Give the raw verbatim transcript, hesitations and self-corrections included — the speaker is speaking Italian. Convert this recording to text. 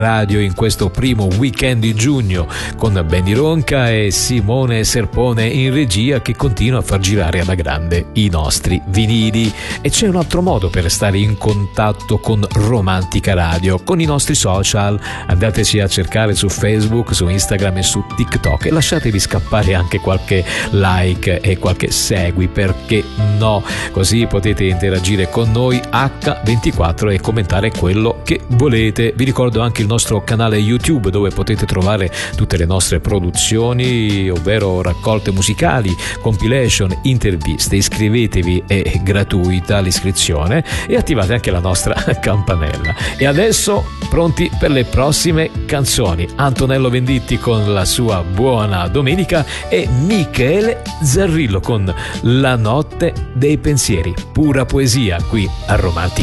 radio in questo primo weekend di giugno con Benny Ronca e Simone Serpone in regia, che continua a far girare alla grande i nostri vinili. E c'è un altro modo per stare in contatto con Romantica Radio, con i nostri social. Andateci a cercare su Facebook, su Instagram e su TikTok e lasciatevi scappare anche qualche like e qualche segui, perché no, così potete interagire con noi acca ventiquattro e commentare quello che volete. Vi ricordo anche il nostro canale YouTube, dove potete trovare tutte le nostre produzioni, ovvero raccolte musicali, compilation, interviste. Iscrivetevi, è gratuita l'iscrizione, e attivate anche la nostra campanella. E adesso pronti per le prossime canzoni. Antonello Venditti con la sua Buona Domenica e Michele Zarrillo con La notte dei pensieri, pura poesia qui a Romantica.